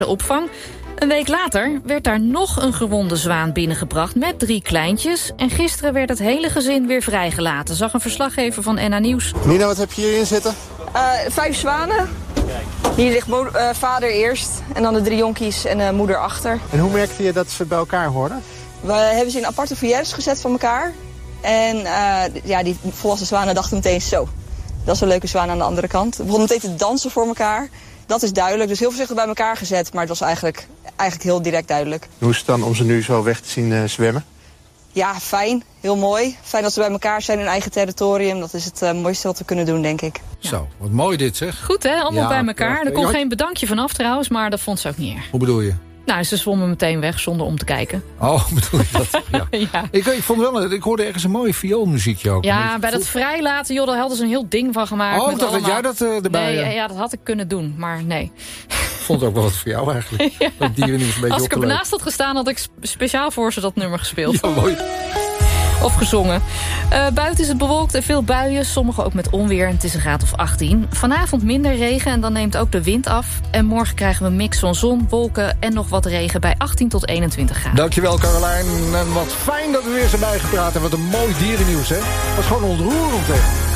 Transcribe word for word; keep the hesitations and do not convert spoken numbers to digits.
de opvang. Een week later werd daar nog een gewonde zwaan binnengebracht met drie kleintjes. En gisteren werd het hele gezin weer vrijgelaten, zag een verslaggever van N H Nieuws. Nina, wat heb je hierin zitten? Uh, vijf zwanen. Hier ligt mo- uh, vader eerst en dan de drie jonkies en uh, moeder achter. En hoe merkte je dat ze bij elkaar hoorden? We hebben ze in aparte foyeres gezet van elkaar. En uh, ja, die volwassen zwanen dachten meteen zo. Dat is een leuke zwaan aan de andere kant. We begonnen meteen te dansen voor elkaar. Dat is duidelijk. Dus heel voorzichtig bij elkaar gezet. Maar het was eigenlijk, eigenlijk heel direct duidelijk. Hoe is het dan om ze nu zo weg te zien uh, zwemmen? Ja, fijn. Heel mooi. Fijn dat ze bij elkaar zijn in hun eigen territorium. Dat is het uh, mooiste wat we kunnen doen, denk ik. Ja. Zo, wat mooi dit zeg. Goed hè, allemaal ja, bij elkaar. Er kon ja. geen bedankje vanaf trouwens, maar dat vond ze ook niet erg. Hoe bedoel je? Nou, ze zwommen meteen weg zonder om te kijken. Oh, bedoel je dat? Ja. ja. Ik, ik vond wel, ik hoorde ergens een mooie vioolmuziekje ook. Ja, bij dat vrijlaten, joh, daar hadden ze een heel ding van gemaakt. Oh, met ik dacht allemaal... dat jij dat uh, erbij... Nee, ja, dat had ik kunnen doen, maar nee. Ik vond het ook wel wat voor jou eigenlijk. ja. Dat dierennieuws een beetje Als ik er opgeleid. naast had gestaan, had ik sp- speciaal voor ze dat nummer gespeeld. Ja, mooi. Of gezongen. Uh, buiten is het bewolkt en veel buien, sommige ook met onweer. Het is een graad of achttien. Vanavond minder regen en dan neemt ook de wind af. En morgen krijgen we een mix van zon, wolken en nog wat regen bij achttien tot eenentwintig graden. Dankjewel Caroline. En wat fijn dat we weer zijn bijgepraat. En wat een mooi dierennieuws, hè. Het was gewoon ontroerend, hè.